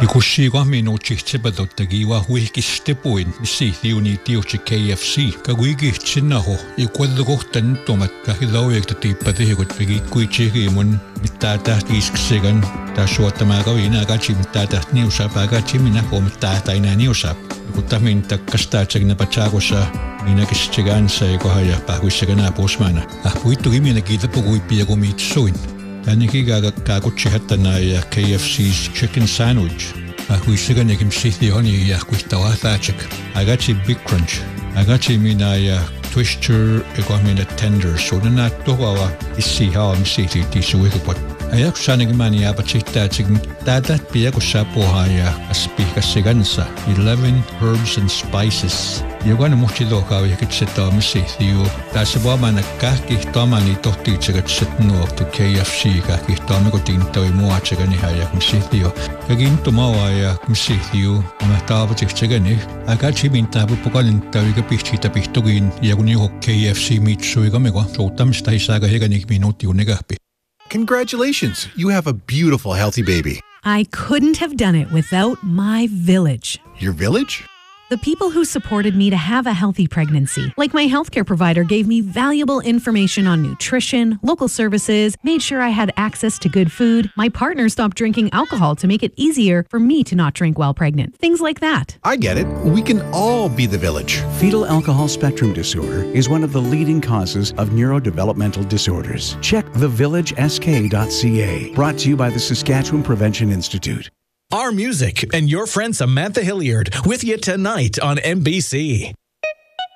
Ikussiiqua minuutsigtipaluttagiua huilkistepuin missiithiuni tiuchi KFC kaguigiitsinnaru ikualluqortan tumakkahilauiakta tiippathigut vigikkuitigiimun mittaataatiiskissigan taassuattamaaqavina agati mittaataatniusap agati minahu mittaatainaaniusap ikuttamin takkastaatsagnapataaqusa minakistigaansa ikohaja paaquissaganaapuusmaana ahpuittugimina kiitapuguippiagumiitsuin Tanikigaakutchihattanaya KFC's chicken sandwich. Ahuisaganik imsithioni yakuihtawathaachak. Agachi Big Crunch. Agachi minaya twister egomina tender. So nanatuawa isihawa msithi tisuwikupot. Ayaksanigmani apachitaachik tatat piyakusapuhaya aspihkasigansa. 11 herbs and spices. Yogana muhtilokawa yakitseta msithiu. Tasabamana kahkihtamani tohtiitsagatsetnuo to KFC kahkihtamikotintawi muatsagani hayak msithiu. Kagintumawa msithiu mahtavatsiksagani. Agachi mintapupokalintawi kapihtitapihtukin yakuniho KFC mitsuigamiko. Soutamistaisaga heganik minuutiunegahpi. Congratulations, you have a beautiful, healthy baby. I couldn't have done it without my village. Your village? The people who supported me to have a healthy pregnancy. Like my healthcare provider gave me valuable information on nutrition, local services, made sure I had access to good food. My partner stopped drinking alcohol to make it easier for me to not drink while pregnant. Things like that. I get it. We can all be the village. Fetal alcohol spectrum disorder is one of the leading causes of neurodevelopmental disorders. Check thevillagesk.ca. Brought to you by the Saskatchewan Prevention Institute. Our music and your friend Samantha Hilliard with you tonight on MBC.